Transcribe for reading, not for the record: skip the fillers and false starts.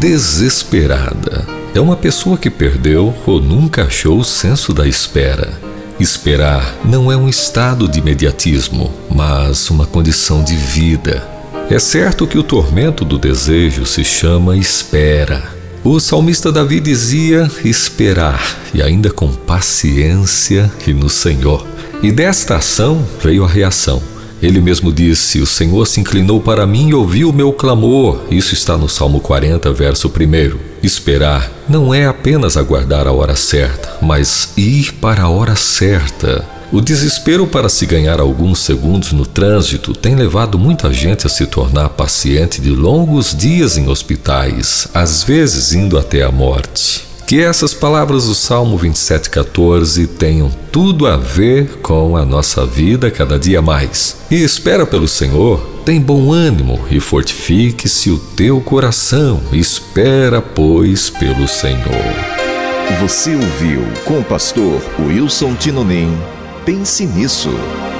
Desesperada é uma pessoa que perdeu ou nunca achou o senso da espera. Esperar não é um estado de imediatismo, mas uma condição de vida. É certo que o tormento do desejo se chama espera. O salmista Davi dizia esperar, e ainda com paciência e no Senhor. E desta ação veio a reação. Ele mesmo disse: o Senhor se inclinou para mim e ouviu o meu clamor. Isso está no Salmo 40, verso 1. Esperar não é apenas aguardar a hora certa, mas ir para a hora certa. O desespero para se ganhar alguns segundos no trânsito tem levado muita gente a se tornar paciente de longos dias em hospitais, às vezes indo até a morte. Que essas palavras do Salmo 27,14 tenham tudo a ver com a nossa vida cada dia mais. E espera pelo Senhor, tem bom ânimo e fortifique-se o teu coração. Espera, pois, pelo Senhor. Você ouviu com o pastor Wilson Tinonim. Pense nisso.